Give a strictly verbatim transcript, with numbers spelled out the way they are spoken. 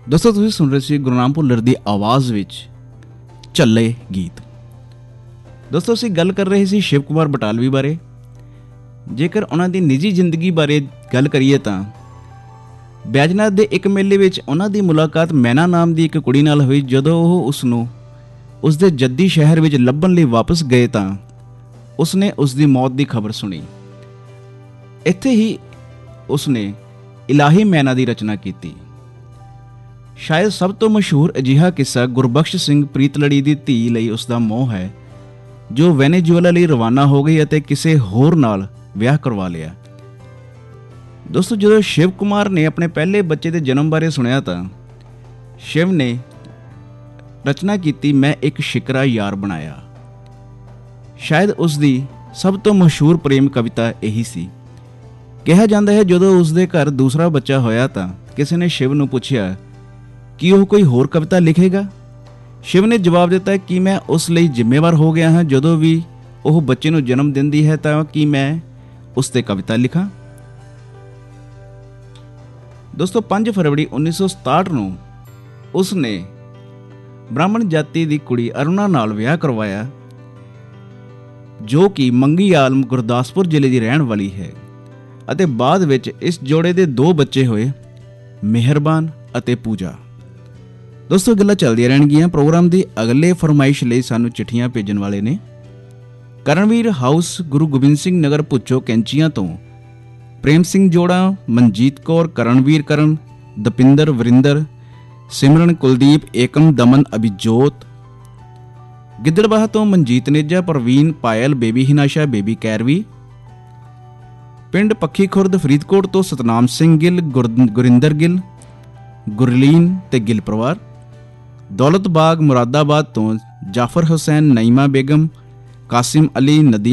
दोस्तों तुसीं सुन रहे सी गुरनाम भुल्लर दी आवाज़ विच झल्ले गीत। दोस्तों असीं गल कर रहे सी शिव कुमार बटालवी बारे। जेकर उन्हां दी निजी जिंदगी बारे गल करिए तां बैजनाथ दे एक मेले विच उन्हां दी मुलाकात मैना नाम दी एक कुड़ी नाल होई। जदों ओह उसनूं उसदे जद्दी शहर विच लभण लई वापस गए तां उसने उसदी मौत दी खबर सुनी। इत्थे ही उसने इलाही मैना दी रचना कीती। शायद सब तो मशहूर अजिहा किस्सा गुरबख्श सिंह प्रीतलड़ी दी धी लई उसदा मोह है, जो वेनेजुएला लई रवाना हो गई ਅਤੇ ਕਿਸੇ ਹੋਰ ਨਾਲ ਵਿਆਹ ਕਰਵਾ ਲਿਆ। ਦੋਸਤੋ ਜਦੋਂ शिव कुमार ने अपने पहले बच्चे के जन्म बारे सुनिया ਤਾਂ शिव ने रचना की मैं एक शिकरा यार बनाया। शायद उसकी सब तो मशहूर प्रेम कविता यही सी। कहा जाता है ਜਦੋਂ उसके घर दूसरा बच्चा होया ਤਾਂ किसी ने शिव ਨੂੰ ਪੁੱਛਿਆ कि वह कोई होर कविता लिखेगा। शिव ने जवाब दिता कि मैं उस लिए जिम्मेवार हो गया हाँ। जदों भी वह बच्चे को जन्म देंदी है तो कि मैं उस ते कविता लिखा। दोस्तों पाँच फरवरी उन्नीस सौ सताहठ ਨੂੰ उसने ब्राह्मण जाति की कुड़ी अरुणा नाल विआह करवाया, जो कि मंगी आलम गुरदासपुर जिले की रहने वाली है। ਅਤੇ बाद विच इस जोड़े के दो बच्चे होए, मेहरबान ਅਤੇ पूजा। दोस्तों गल्लां चलदियां रहणगीਆਂ। प्रोग्राम की अगले फरमाइश ਲਈ ਸਾਨੂੰ चिट्ठियां भेजण वाले ने करणवीर हाउस गुरु गोबिंद सिंह नगर भुੱਚੋ कैंचियां तो प्रेम सिंह जोड़ा, मनजीत कौर, करणवीर करण, दपिंदर वरिंदर, सिमरन कुलदीप, एकम दमन अभिजोत, गिद्दड़बाह तो मनजीत नेजा, प्रवीण पायल, बेबी हिनाशा, बेबी कैरवी, पिंड पक्खी खुर्द फरीदकोट तो सतनाम सिंह गिल, गुरिंदर गिल, गुरलीन ते गिल परिवार, दौलत बाग मुरादाबाद तो जाफर हुसैन, नईमा बेगम, कासिम अली, नदीम